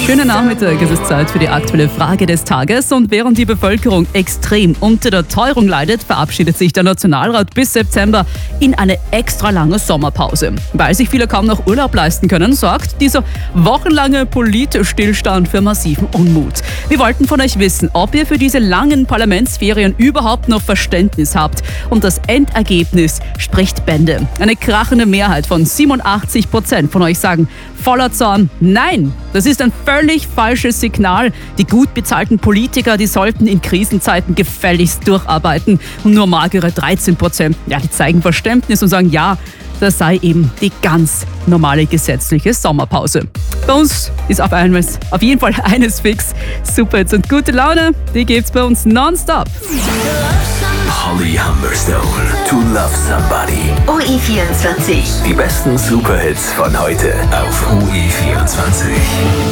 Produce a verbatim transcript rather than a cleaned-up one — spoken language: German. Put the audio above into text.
Schönen Nachmittag, es ist Zeit für die aktuelle Frage des Tages. Und während die Bevölkerung extrem unter der Teuerung leidet, verabschiedet sich der Nationalrat bis September in eine extra lange Sommerpause. Weil sich viele kaum noch Urlaub leisten können, sorgt dieser wochenlange Politstillstand für massiven Unmut. Wir wollten von euch wissen, ob ihr für diese langen Parlamentsferien überhaupt noch Verständnis habt. Und das Endergebnis spricht Bände. Eine krachende Mehrheit von siebenundachtzig Prozent von euch sagen voller Zorn, nein, das ist ein völlig falsches Signal. Die gut bezahlten Politiker, die sollten in Krisenzeiten gefälligst durcharbeiten. Und nur magere dreizehn Prozent, ja, die zeigen Verständnis und sagen, ja, das sei eben die ganz normale gesetzliche Sommerpause. Bei uns ist auf, einmal, auf jeden Fall eines fix. Super Hits und gute Laune, die gibt's bei uns nonstop. Holly Humberstone, To Love Somebody. O E vierundzwanzig. Die besten Superhits von heute auf O E vierundzwanzig.